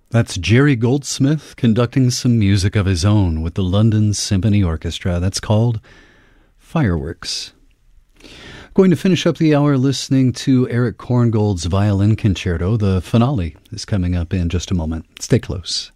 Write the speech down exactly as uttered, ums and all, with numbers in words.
That's Jerry Goldsmith conducting some music of his own with the London Symphony Orchestra. That's called Fireworks. Going to finish up the hour listening to Eric Korngold's Violin Concerto. The finale is coming up in just a moment. Stay close.